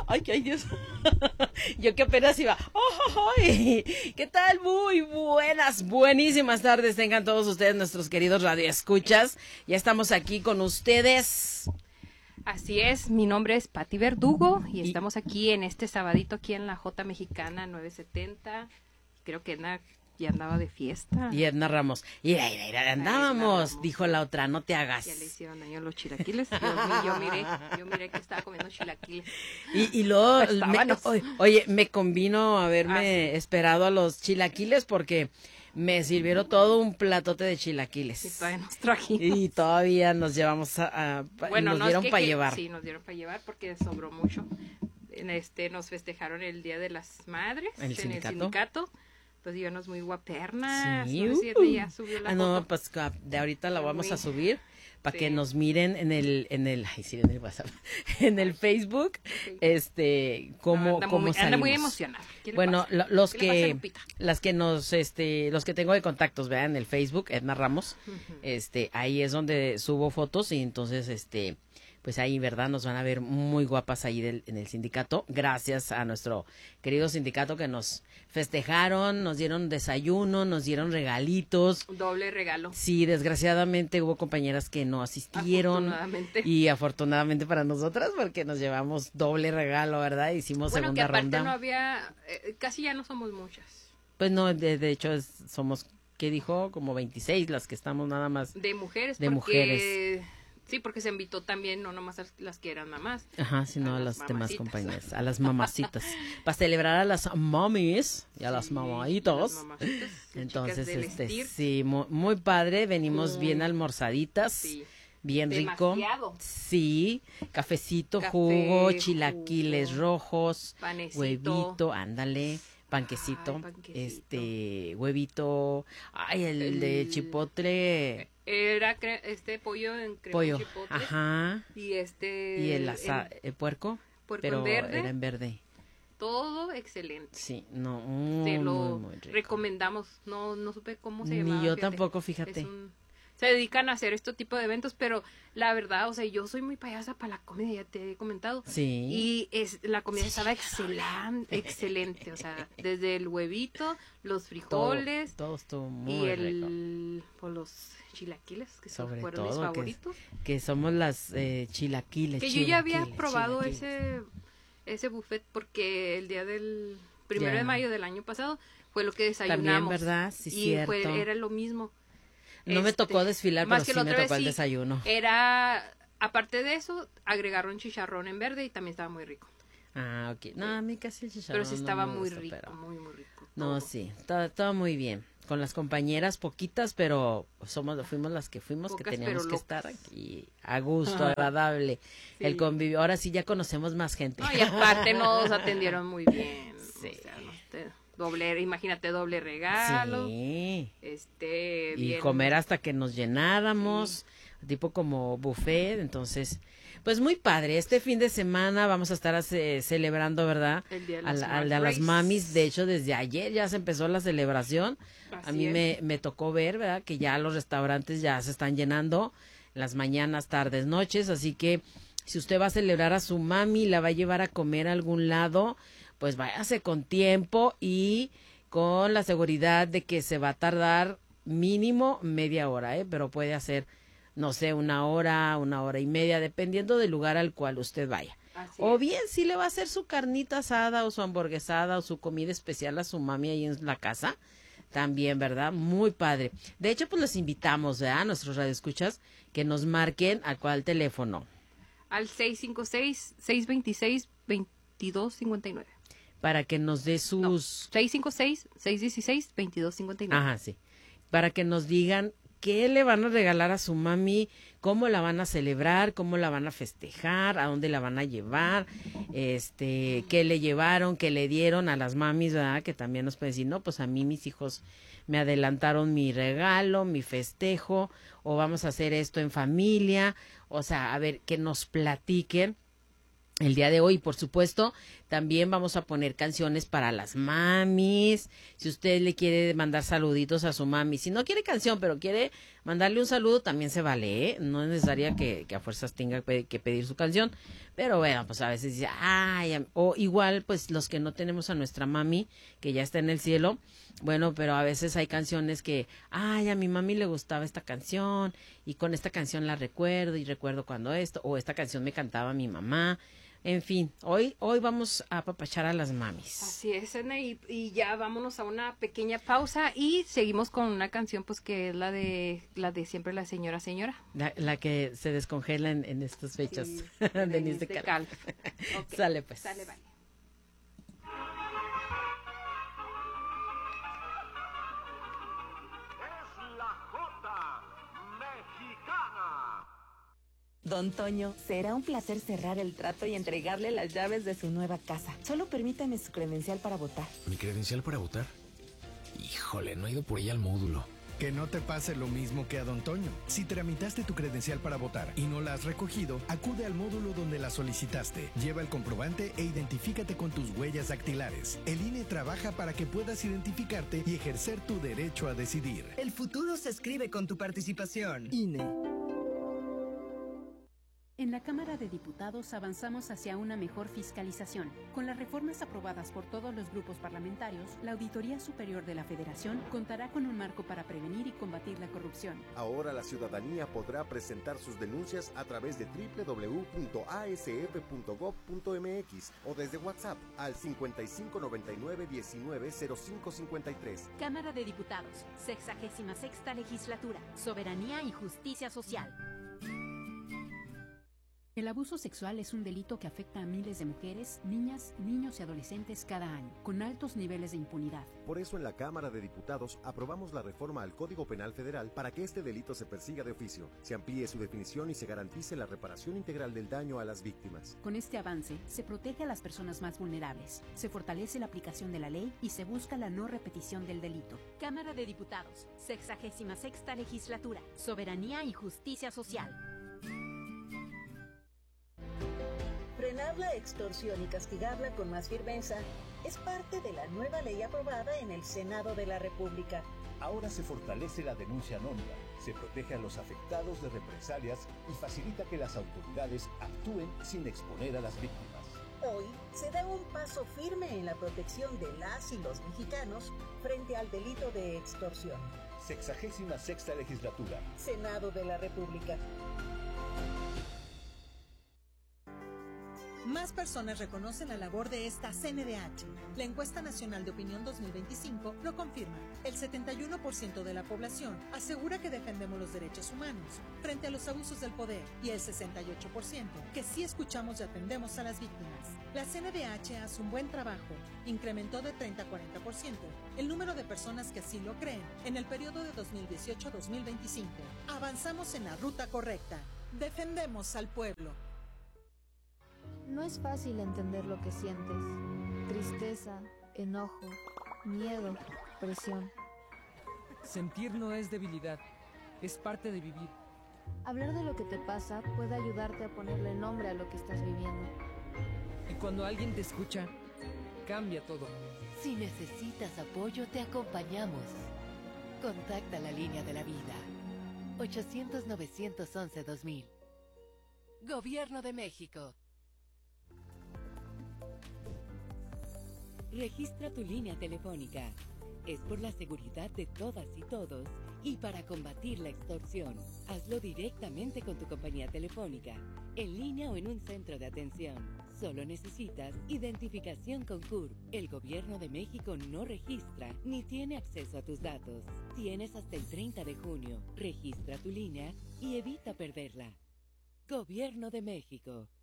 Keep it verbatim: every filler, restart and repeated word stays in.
Ay, ay, Dios. Yo que apenas iba. ¡Oh, ay! ¿Qué tal? Muy buenas, buenísimas tardes tengan todos ustedes, nuestros queridos radioescuchas. Ya estamos aquí con ustedes. Así es, mi nombre es Pati Verdugo y, Y estamos aquí en este sabadito aquí en la J Mexicana nueve setenta. Creo que Edna ya andaba de fiesta. Y Edna Ramos. Y mira, mira, mira, andábamos, Ramos, dijo la otra, no te hagas. Ya le hicieron daño los chilaquiles. Yo, yo miré, yo miré que estaba comiendo chilaquiles. Y, y luego, me, oye, oye, me convino haberme ah, sí. esperado a los chilaquiles porque me sirvieron todo un platote de chilaquiles. Y todavía nos trajimos. Y todavía nos llevamos a, a bueno, nos no dieron es que, para que, llevar. Sí, nos dieron para llevar porque sobró mucho. En este nos festejaron el Día de las Madres ¿El en sindicato? el sindicato. Pues íbamos muy guapernas. Sí, no sé uh, si ya subió la ah, no, foto. pues de ahorita la vamos muy, a subir para sí. que nos miren en el, en el, ay, sí, en el WhatsApp, en el Facebook, sí. este, cómo, no, cómo muy, salimos. Anda muy emocionada. Bueno, lo, los que, pasa, las que nos, este, los que tengo de contactos, vean, en el Facebook, Edna Ramos, uh-huh. este, ahí es donde subo fotos y entonces, este, pues ahí, ¿verdad? Nos van a ver muy guapas ahí del, en el sindicato, gracias a nuestro querido sindicato que nos festejaron, nos dieron desayuno, nos dieron regalitos. Doble regalo. Sí, desgraciadamente hubo compañeras que no asistieron. Afortunadamente. Y afortunadamente para nosotras, porque nos llevamos doble regalo, ¿verdad? Hicimos bueno, segunda que aparte ronda. no había, eh, casi ya no somos muchas. Pues no, de, de hecho es, somos, ¿qué dijo? Como veintiséis las que estamos nada más. De mujeres. De porque... mujeres. Sí, porque se invitó también, no nomás a las que eran mamás. Ajá, sino a, a las, las demás compañeras, a las mamacitas. Para celebrar a las mamis y a sí, las mamaditos. Las mamacitas, entonces, este, estir. sí, muy, muy padre, venimos mm. bien almorzaditas. Sí. Bien rico. Demasiado. Sí, cafecito, Café, jugo, chilaquiles jugo, rojos, panecito. Huevito, ándale. Panquecito, ay, panquecito, este, huevito, ay, el, el de chipotle. Era cre este pollo en crema pollo, chipotle. Ajá. Y este. Y el, asa el, el puerco, puerco pero en verde. era en verde. Todo excelente. Sí, no, muy, Te lo muy, muy rico. recomendamos. No, no supe cómo se Ni llamaba. Ni yo fíjate. tampoco, fíjate. Es un, se dedican a hacer este tipo de eventos, pero la verdad, o sea, yo soy muy payasa para la comida, ya te he comentado. Sí. Y es, la comida sí, estaba excelente, excelente, o sea, desde el huevito, los frijoles. Todo, todo estuvo muy y el, rico. Por los chilaquiles, que Sobre fueron todo, mis favoritos. Que, que somos las eh, chilaquiles. Que chilaquiles, yo ya había probado chilaquiles. ese, ese buffet porque el día del primero ya. de mayo del año pasado fue lo que desayunamos. También, ¿verdad? Sí, y cierto. Fue, era lo mismo. No este, me tocó desfilar, pero sí me tocó el sí, desayuno. Era, aparte de eso, agregaron chicharrón en verde y también estaba muy rico. Ah, ok. No, a mí casi el chicharrón Pero sí estaba no me muy gusta, rico, pero... muy, muy rico. No, todo. sí, todo, todo muy bien. Con las compañeras poquitas, pero somos fuimos las que fuimos, Pocas, que teníamos que locas. estar aquí a gusto, agradable. Sí. El convivio. Ahora sí ya conocemos más gente. No, y aparte nos atendieron muy bien. Sí. O sea, no, te, doble, imagínate, doble regalo. Sí. Este, y bien. comer hasta que nos llenáramos, sí. tipo como buffet, entonces, pues muy padre. Este fin de semana vamos a estar eh, celebrando, ¿verdad? El día de las, las, al de las mamis. De hecho, desde ayer ya se empezó la celebración. Así a mí es. me, me tocó ver, ¿verdad? Que ya los restaurantes ya se están llenando las mañanas, tardes, noches, así que si usted va a celebrar a su mami, la va a llevar a comer a algún lado, pues váyase con tiempo y con la seguridad de que se va a tardar mínimo media hora, ¿eh? Pero puede hacer, no sé, una hora, una hora y media, dependiendo del lugar al cual usted vaya. Así o es. bien, si le va a hacer su carnita asada o su hamburguesada o su comida especial a su mami ahí en la casa, también, ¿verdad? Muy padre. De hecho, pues los invitamos, ¿verdad? A nuestros radioescuchas que nos marquen a cuál teléfono. Al seis cinco seis, seis dos seis, dos dos cinco nueve. Para que nos dé sus... No, seis cinco seis, seis uno seis, dos dos cinco nueve. Ajá, sí. Para que nos digan qué le van a regalar a su mami, cómo la van a celebrar, cómo la van a festejar, a dónde la van a llevar, este, qué le llevaron, qué le dieron a las mamis, ¿verdad? Que también nos pueden decir, no, pues a mí mis hijos me adelantaron mi regalo, mi festejo, o vamos a hacer esto en familia, o sea, a ver, que nos platiquen el día de hoy. Por supuesto, también vamos a poner canciones para las mamis. Si usted le quiere mandar saluditos a su mami, si no quiere canción, pero quiere mandarle un saludo también se vale, ¿eh? No es necesaria que, que a fuerzas tenga que pedir su canción, pero bueno, pues a veces dice, ay, o igual pues los que no tenemos a nuestra mami, que ya está en el cielo, bueno, pero a veces hay canciones que, ay, a mi mami le gustaba esta canción, y con esta canción la recuerdo, y recuerdo cuando esto, o esta canción me cantaba mi mamá. En fin, hoy hoy vamos a apapachar a las mamis. Así es, Ana, y, y ya vámonos a una pequeña pausa y seguimos con una canción pues que es la de la de siempre la señora señora. La, la que se descongela en, en estas fechas. Sí, Denise de Cal. Okay. Sale pues. Sale, vale. Don Toño, será un placer cerrar el trato y entregarle las llaves de su nueva casa. Solo permítame su credencial para votar. ¿Mi credencial para votar? Híjole, no he ido por ella al módulo. Que no te pase lo mismo que a Don Toño. Si tramitaste tu credencial para votar y no la has recogido, acude al módulo donde la solicitaste. Lleva el comprobante e identifícate con tus huellas dactilares. El I N E trabaja para que puedas identificarte y ejercer tu derecho a decidir. El futuro se escribe con tu participación. I N E. En la Cámara de Diputados avanzamos hacia una mejor fiscalización. Con las reformas aprobadas por todos los grupos parlamentarios, la Auditoría Superior de la Federación contará con un marco para prevenir y combatir la corrupción. Ahora la ciudadanía podrá presentar sus denuncias a través de doble u doble u doble u punto a s f punto gob punto m x o desde WhatsApp al cincuenta y cinco noventa y nueve diecinueve cero cinco cincuenta y tres. Cámara de Diputados, sexagésima sexta legislatura, soberanía y justicia social. El abuso sexual es un delito que afecta a miles de mujeres, niñas, niños y adolescentes cada año, con altos niveles de impunidad. Por eso en la Cámara de Diputados aprobamos la reforma al Código Penal Federal para que este delito se persiga de oficio, se amplíe su definición y se garantice la reparación integral del daño a las víctimas. Con este avance, se protege a las personas más vulnerables, se fortalece la aplicación de la ley y se busca la no repetición del delito. Cámara de Diputados, sexagésima sexta legislatura, soberanía y justicia social. Frenar la extorsión y castigarla con más firmeza es parte de la nueva ley aprobada en el Senado de la República. Ahora se fortalece la denuncia anónima, se protege a los afectados de represalias y facilita que las autoridades actúen sin exponer a las víctimas. Hoy se da un paso firme en la protección de las y los mexicanos frente al delito de extorsión. Sexagésima sexta legislatura. Senado de la República. Más personas reconocen la labor de esta C N D H. La Encuesta Nacional de Opinión dos mil veinticinco lo confirma. El setenta y uno por ciento de la población asegura que defendemos los derechos humanos frente a los abusos del poder y el sesenta y ocho por ciento que sí escuchamos y atendemos a las víctimas. La C N D H hace un buen trabajo. Incrementó de treinta a cuarenta por ciento el número de personas que así lo creen en el periodo de dos mil dieciocho a dos mil veinticinco. Avanzamos en la ruta correcta. Defendemos al pueblo. No es fácil entender lo que sientes. Tristeza, enojo, miedo, presión. Sentir no es debilidad, es parte de vivir. Hablar de lo que te pasa puede ayudarte a ponerle nombre a lo que estás viviendo. Y cuando alguien te escucha, cambia todo. Si necesitas apoyo, te acompañamos. Contacta la línea de la vida. ochocientos, novecientos once, dos mil. Gobierno de México. Registra tu línea telefónica. Es por la seguridad de todas y todos y para combatir la extorsión. Hazlo directamente con tu compañía telefónica, en línea o en un centro de atención. Solo necesitas identificación con C U R P. El Gobierno de México no registra ni tiene acceso a tus datos. Tienes hasta el treinta de junio. Registra tu línea y evita perderla. Gobierno de México.